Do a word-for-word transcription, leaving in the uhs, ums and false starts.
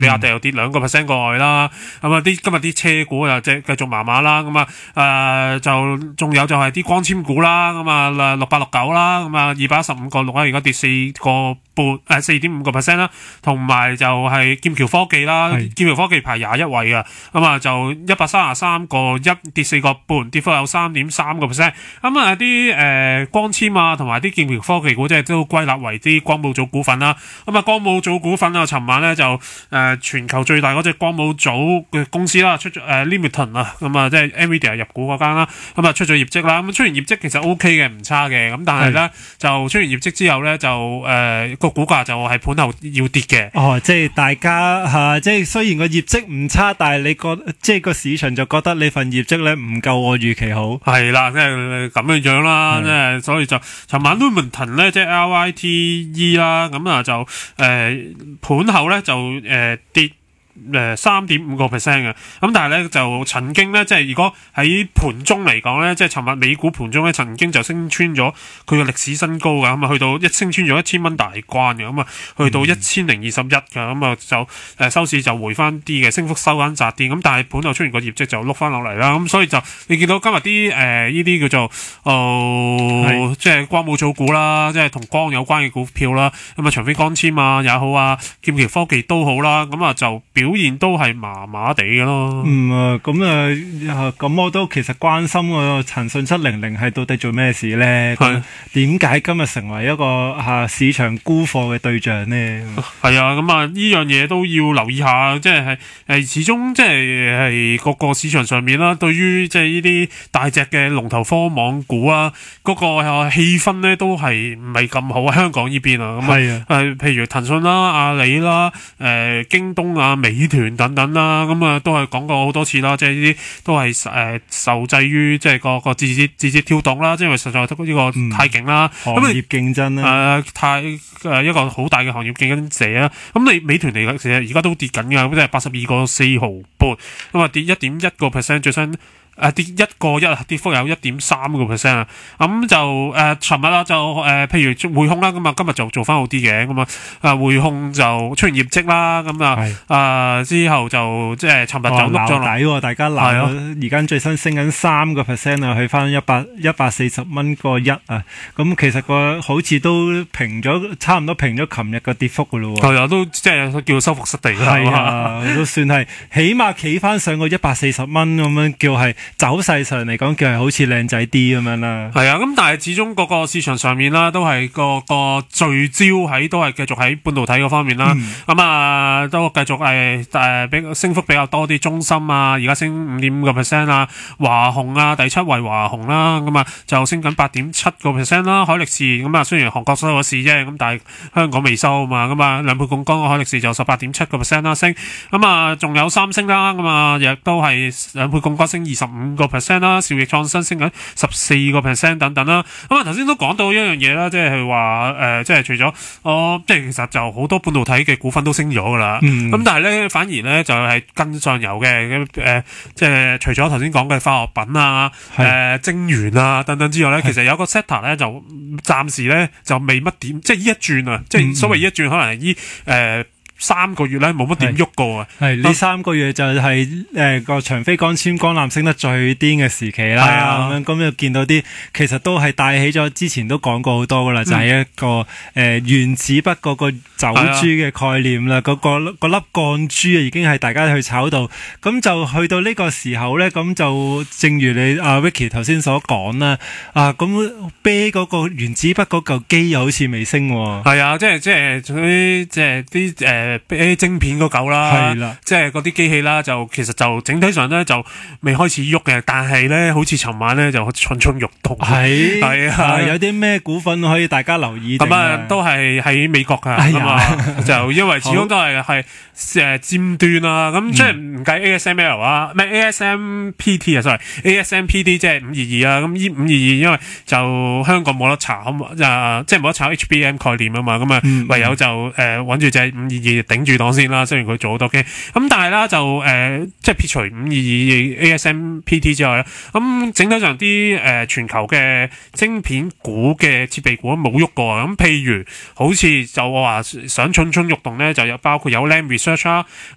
比亞迪又跌兩個 percent 過外啦。咁啊，啲今日啲車股又即係繼續麻麻啦。咁啊，誒就仲有就係啲光纖股啦。咁啊，六八六九啦。咁啊，二百一十五個六啦，而家跌四個半誒四點五個 percent 啦。同埋就係劍橋科技啦，劍橋科技排廿一位嘅。咁啊，就一百三十三個一跌四個半，跌幅有三點三個 percent。咁啊，啲誒光纖啊，同埋啲劍橋科技股即係都歸納為啲光武組股份啦。咁啊，光武組股份啊，尋晚咧就誒、呃、全球最大嗰隻光武組嘅公司啦，出咗誒、呃、Limited 啊，咁啊即係 Nvidia 入股嗰間啦，咁啊出咗業績啦，咁出完業績其實 OK 嘅，唔差嘅，咁但係咧就出完業績之後咧就誒個、呃、股價就係盤後要跌嘅。 哦，即係大家嚇、啊，即係雖然個業績唔差，但係你覺即係個市場就覺得你份業績咧唔夠我預期好。 係啦，即係咁樣樣啦，即係所以就尋晚 Limited 咧即係 L I T E 啦，咁啊就誒盤、呃、後咧就誒、呃、跌。誒三點五個 percent 嘅，咁但係咧就曾經咧，即係如果喺盤中嚟講咧，即係尋日美股盤中咧，曾經就升穿咗佢嘅歷史新高㗎，咁啊去到一升穿咗一千蚊大關嘅，咁啊去到一千零二十一㗎，咁啊就誒收市就回翻啲嘅，升幅收緊窄啲，咁但係盤後出現個業績就碌翻落嚟啦，咁所以就你見到今日啲誒呢啲叫做哦，即係光武組股啦，即係同光有關嘅股票啦，咁啊長飛光纖啊也好啊，劍橋科技都好啦，咁啊就表現都係麻麻地嘅咯。 嗯啊，咁啊，咁我都其實關心個騰訊七零零係到底做咩事咧？係點解今日成為一個嚇、啊、市場沽貨嘅對象咧？ 係啊，咁啊呢樣嘢都要留意下，即係誒始終即係係各個市場上面啦，對於即係呢啲大隻嘅龍頭科網股啊，嗰、嗰個氣氛咧都係唔係咁好啊。香港呢邊啊，咁啊誒，譬如騰訊啦、阿里啦、誒、呃、京東啊、美團等等啦，咁啊都係講過好多次啦，即係呢啲都係誒、呃、受制於即係個個字節字節跳動啦，即係因為實在呢個太勁啦， 嗯、行業競爭啦，誒、 呃、太誒、呃、一個好大嘅行業競爭者啦。咁你美團嚟嘅其實而家都跌緊㗎，咁即係八十二個四毫半，咁啊跌一點一個 percent 最新。誒跌一個一，跌幅有一點三個 percent 啊！咁就誒，尋日啦就誒，譬如匯控啦，咁啊今日就做翻好啲嘅，咁啊啊匯控就出完業績啦，咁啊啊之後就即係尋日就碌咗落底，大家鬧而家最新升緊三個 percent 啊，去翻一百一百四十蚊個一啊！咁其實個好似都平咗，差唔多平咗琴日個跌幅噶咯喎。 係啊，都即係叫收復失地啦。 係啊，都算係起碼企翻上個一百四十蚊咁樣，叫係。走勢上嚟講，叫係好似靚仔啲咁樣啦。係啊，咁但係始終嗰個市場上面啦，都係個個聚焦喺都係繼續喺半導體嗰方面啦。咁、嗯、啊，都繼續係誒比升幅比較多啲，中芯啊，而家升五點五個 percent 啊，華虹啊，第七位華虹啦，咁啊就升緊八點七個 percent 啦。海力士咁啊，雖然韓國收咗市啫，咁但係香港未收啊嘛，咁啊兩倍槓桿嘅海力士就十八點七個 percent 啦，升。咁啊，仲有三星啦，咁啊亦都係兩倍槓桿升二十五個 percent 啦，兆易創新升緊十四個 percent 等等啦。咁啊，頭先都講到一樣嘢啦，即係話誒，即係除咗我，即係其實就好多半導體嘅股份都升咗噶啦。咁、嗯、但係咧，反而咧就係、是、跟上游嘅誒、呃，即係除咗頭先講嘅化學品啊、誒、呃、晶圓啊等等之外咧，其實有一個 sector 咧就暫時咧就未乜點，即係呢一轉啊，即係所謂呢一轉，可能係呢誒。呃三個月咧冇乜點喐過啊！ 係呢三個月就係誒個長飛光纖光纜升得最癲嘅時期啦。咁樣咁就見到啲其實都係帶起咗之前都講過好多噶啦，嗯、就係、是、一個誒、呃、原子筆嗰個走珠嘅概念啦。嗰、那個粒鋼珠啊，已經係大家去炒到，咁就去到呢個時候咧，咁就正如你阿、啊、Vicky 頭先所講啦，啊咁啤嗰個原子筆嗰嚿機又好似未升喎。 係啊，即係即係啲即係啲誒。誒晶片嗰嚿啦，係啦，即係嗰啲機器啦，就其實就整體上咧就未開始喐嘅，但係咧好似尋晚咧就蠢蠢欲動，係係啊， 有啲咩股份可以大家留意？ 咁啊，都係喺美國㗎，咁啊，就因為始終都係係誒尖端啦，咁即係唔計 A S M L 啊，咩 A S M P T 啊 ，sorry，A S M P T 即係五二二啊，咁呢五二二因為就香港冇得炒啊，即係冇得炒 H B M 概念啊嘛，咁啊唯有就誒揾住隻五二二頂住檔先啦。雖然佢做好多嘅，咁但係啦就誒、呃、即係撇除五二二 A S M P T 之外咧，咁整體上啲誒、呃、全球嘅晶片股嘅設備股都冇喐過啊。咁譬如好似就我話想蠢蠢欲動咧，就有包括有 Lam Research 啦，